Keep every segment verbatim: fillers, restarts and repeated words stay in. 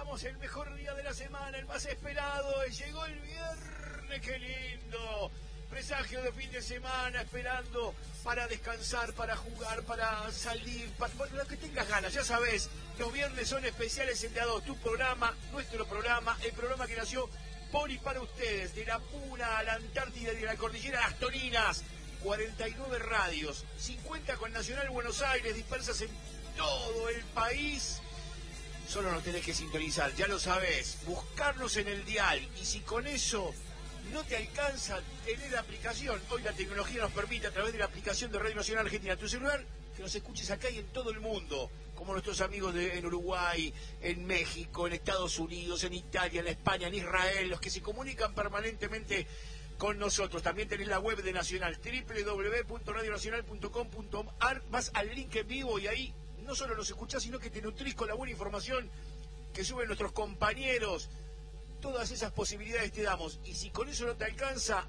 estamos, el mejor día de la semana, el más esperado. Llegó el viernes, qué lindo. Presagio de fin de semana, esperando para descansar, para jugar, para salir, para, para lo que tengas ganas. Ya sabes, los viernes son especiales en De A dos, tu programa, nuestro programa, el programa que nació por y para ustedes, de la Puna a la Antártida y de la Cordillera a las Toninas. cuarenta y nueve radios, cincuenta con Nacional Buenos Aires, dispersas en todo el país. Solo nos tenés que sintonizar, ya lo sabés, buscarnos en el dial. Y si con eso no te alcanza, tener la aplicación. Hoy la tecnología nos permite, a través de la aplicación de Radio Nacional Argentina, tu celular, que nos escuches acá y en todo el mundo, como nuestros amigos de, en Uruguay, en México, en Estados Unidos, en Italia, en España, en Israel, los que se comunican permanentemente con nosotros. También tenés la web de Nacional, doble u doble u doble u punto radio nacional punto com punto a r. Vas al link en vivo y ahí no solo nos escuchás, sino que te nutrís con la buena información que suben nuestros compañeros. Todas esas posibilidades te damos. Y si con eso no te alcanza,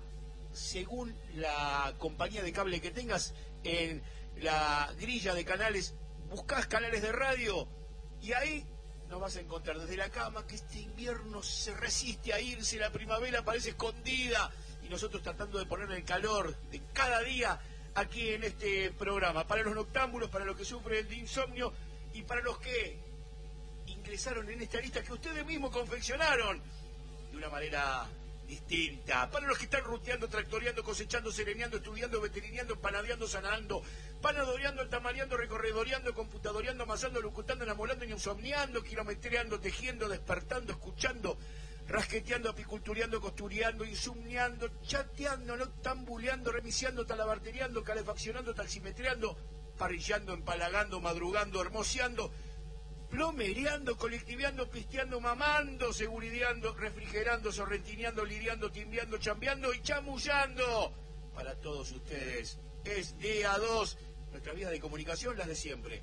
según la compañía de cable que tengas, en la grilla de canales, buscás canales de radio y ahí nos vas a encontrar desde la cama, que este invierno se resiste a irse, la primavera parece escondida, y nosotros tratando de poner el calor de cada día aquí en este programa, para los noctámbulos, para los que sufren de insomnio y para los que ingresaron en esta lista que ustedes mismos confeccionaron de una manera distinta, para los que están ruteando, tractoreando, cosechando, sereneando, estudiando, veterineando, panadeando, sanando, panadoreando, tamareando, recorredoreando, computadoreando, amasando, locutando, enamorando, insomniando, kilometreando, tejiendo, despertando, escuchando, rasqueteando, apicultureando, costureando, insumniando, chateando, noctambuleando, remiciando, talabartereando, calefaccionando, taximetreando, parrillando, empalagando, madrugando, hermoseando, plomereando, colectiveando, pisteando, mamando, segurideando, refrigerando, sorrentineando, lidiando, timbiando, chambeando y chamullando. Para todos ustedes es De A dos, nuestra vía de comunicación, las de siempre.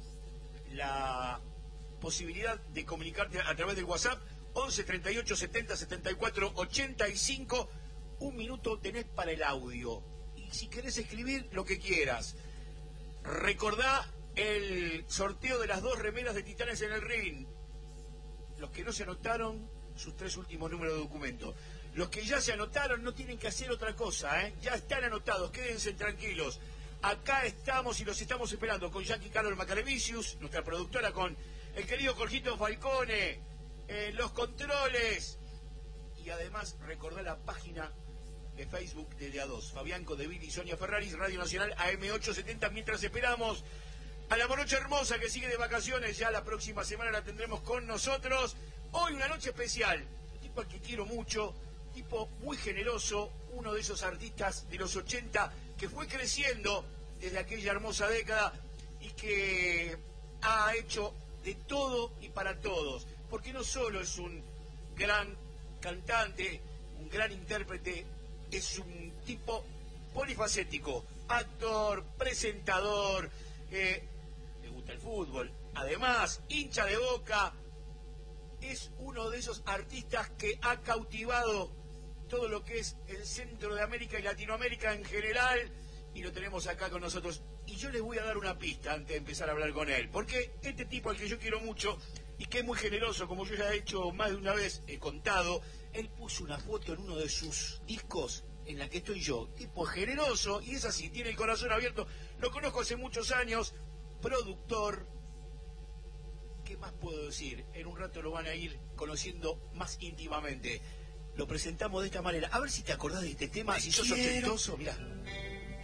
La posibilidad de comunicarte a través del WhatsApp, once treinta y ocho setenta setenta y cuatro ochenta y cinco. Un minuto tenés para el audio. Y si querés escribir, lo que quieras. Recordá el sorteo de las dos remeras de Titanes en el Ring. Los que no se anotaron, sus tres últimos números de documento. Los que ya se anotaron no tienen que hacer otra cosa, ¿eh? Ya están anotados, quédense tranquilos. Acá estamos y los estamos esperando con Jackie Carol Macarevicius, nuestra productora, con el querido Jorgito Falcone, eh, los controles. Y además recordá la página de Facebook de De A dos, Fabián Codeville y Sonia Ferraris, Radio Nacional A M ochocientos setenta, mientras esperamos a la morocha hermosa que sigue de vacaciones. Ya la próxima semana la tendremos con nosotros. Hoy una noche especial, un tipo al que quiero mucho, tipo muy generoso, uno de esos artistas de los ochenta que fue creciendo desde aquella hermosa década y que ha hecho de todo y para todos, porque no solo es un gran cantante, un gran intérprete, es un tipo polifacético, actor, presentador, eh, le gusta el fútbol, además hincha de Boca. Es uno de esos artistas que ha cautivado todo lo que es el centro de América y Latinoamérica en general, y lo tenemos acá con nosotros. Y yo les voy a dar una pista antes de empezar a hablar con él, porque este tipo al que yo quiero mucho y que es muy generoso, como yo ya he hecho más de una vez, he contado, él puso una foto en uno de sus discos en la que estoy yo, tipo generoso, y es así, tiene el corazón abierto, lo conozco hace muchos años, productor. ¿Qué más puedo decir? En un rato lo van a ir conociendo más íntimamente. Lo presentamos de esta manera. A ver si te acordás de este tema, si sos ochentoso, mirá.